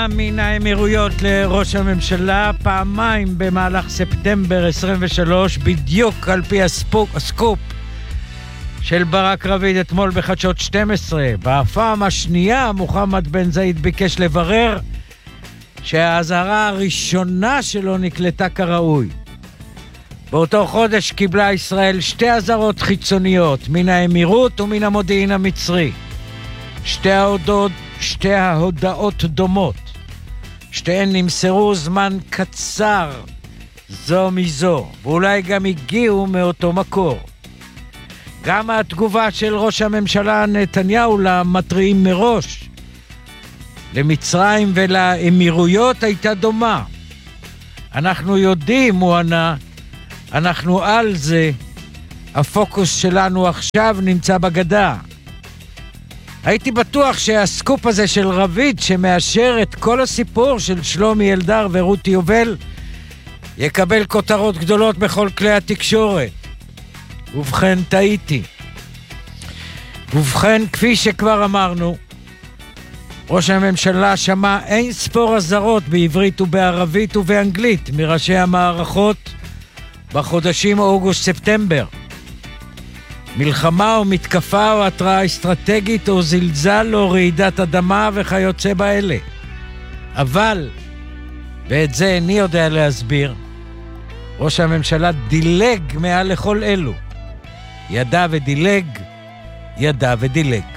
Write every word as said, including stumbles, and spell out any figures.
הודעה מן האמירויות לראש הממשלה פעמיים במהלך ספטמבר עשרים ושלוש, בדיוק על פי הספוק, הסקופ של ברק רביד אתמול בחדשות שתים עשרה. בפעם השנייה מוחמד בן זאיד ביקש לברר שההזהרה הראשונה שלו נקלטה כראוי. באותו חודש קיבלה ישראל שתי הזהרות חיצוניות מן האמירות ומן המודיעין המצרי. שתי ההודעות, שתי ההודעות דומות. שתיהן נמסרו זמן קצר זו מזו, ואולי גם הגיעו מאותו מקור. גם התגובה של ראש הממשלה נתניהו למתריעים מראש למצרים ולאמירויות הייתה דומה. אנחנו יודעים, הוא ענה, אנחנו על זה, הפוקוס שלנו עכשיו נמצא בגדה. הייתי בטוח שהסקופ הזה של רביד שמאשר את כל הסיפור של שלומי אלדר ורותי יובל יקבל כותרות גדולות בכל כלי התקשורת. ובכן, טעיתי. ובכן, כפי שכבר אמרנו, ראש הממשלה שמע אין ספור הזרות בעברית ובערבית ובאנגלית מראשי המערכות בחודשים אוגוסט-ספטמבר. מלחמה או מתקפה או התראה אסטרטגית או זלזל או רעידת אדמה וכיוצא באלה. אבל, ואת זה איני יודע להסביר, ראש הממשלה דילג מעל לכל אלו. ידע ודילג, ידע ודילג.